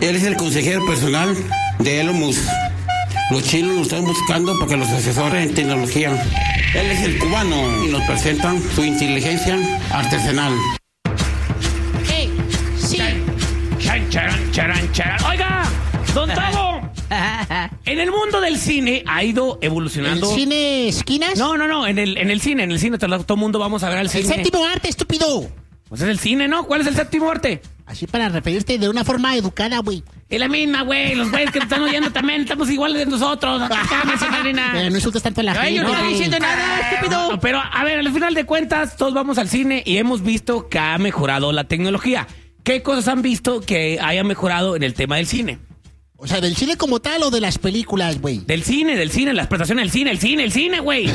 Él es el consejero personal de Elon Musk. Los chinos lo están buscando para que los asesore en tecnología. Él es el cubano y nos presenta su inteligencia artesanal. Sí. Charan. Oiga, don Tavo, en el mundo del cine ha ido evolucionando. ¿El cine esquinas? No, en el cine, todo el mundo vamos a ver al El cine. séptimo arte, estúpido. Pues es el cine, ¿no? ¿Cuál es el séptimo arte? Así para referirte de una forma educada, güey. Es la misma, güey. Los güeyes que te están oyendo también estamos iguales de nosotros. Cálmese, madrina. Pero no insultes tanto a la Ay, gente. yo no estoy güey. diciendo nada, estúpido. No, pero, a ver, al final de cuentas, todos vamos al cine y hemos visto que ha mejorado la tecnología. ¿Qué cosas han visto que haya mejorado en el tema del cine? O sea, ¿del cine como tal o de las películas, güey? Del cine, las prestaciones del cine, el cine, güey.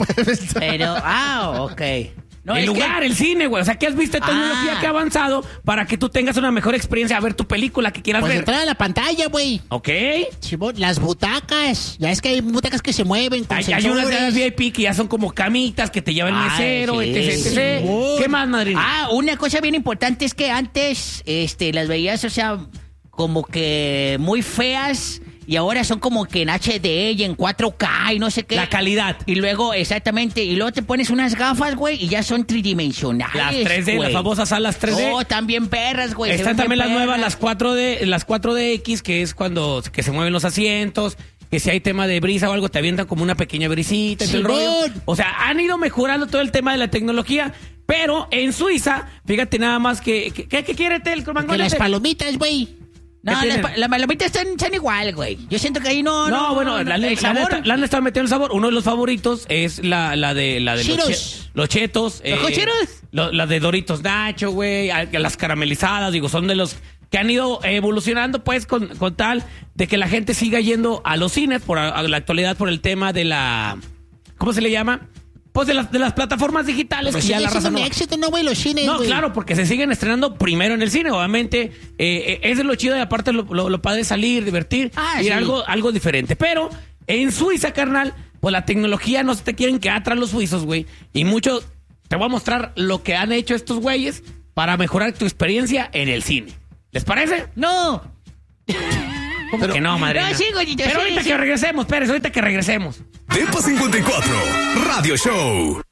Pero, ok. No, el es lugar, que- el cine, güey. O sea, ¿qué has visto de tecnología que ha avanzado para que tú tengas una mejor experiencia a ver tu película que quieras Pues ver? entrar a la pantalla, güey. ¿Ok? Simón, las butacas. Ya es que hay butacas que se mueven con Hay unas de las sensores. VIP que ya son como camitas que te lleva el mesero, sí, etc. Simón. ¿Qué más, madrina? Una cosa bien importante es que antes las veías, o sea, como que muy feas y ahora son como que en HD y en 4K y no sé qué. La calidad. Y luego, exactamente, y luego te pones unas gafas, güey, y ya son tridimensionales. Las 3D, güey. las famosas salas 3D. Oh, también perras, güey. se Están ven también las bien nuevas, perras. las 4DX, que es cuando que se mueven los asientos, que si hay tema de brisa o algo, te avientan como una pequeña brisita. y todo el rollo. Simón. O sea, han ido mejorando todo el tema de la tecnología, pero en Suiza, fíjate nada más que ¿qué quiere el Que Mangón? las palomitas, güey. No, ¿Qué tienen? las palomitas están igual, güey. Yo siento que ahí No, bueno, el sabor. le han estado metiendo el sabor. Uno de los favoritos es la de los, Cheetos. los chetos. ¿Los cocheros? La de Doritos Nacho, güey. Las caramelizadas, digo, son de los que han ido evolucionando, pues, con tal de que la gente siga yendo a los cines a la actualidad por el tema de la... ¿Cómo se le llama? Pues de las plataformas digitales. Pues que ya sigue la raza siendo un no... éxito, ¿no, güey? Los cines, No, güey. claro, porque se siguen estrenando primero en el cine, obviamente. Eso es lo chido y aparte lo padre salir, divertir y sí. algo diferente. Pero en Suiza, carnal, pues la tecnología no se te quieren quedar atrás los suizos, güey. Y mucho, te voy a mostrar lo que han hecho estos güeyes para mejorar tu experiencia en el cine. ¿Les parece? No. ¿Cómo que no, madre? No, sí, güeyito, Pero sí, ahorita sí. que regresemos, Pérez, ahorita que regresemos. Depa 54 Radio Show.